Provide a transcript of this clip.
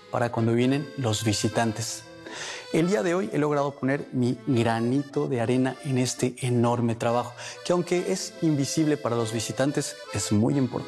para cuando vienen los visitantes. El día de hoy he logrado poner mi granito de arena en este enorme trabajo, que aunque es invisible para los visitantes, es muy importante.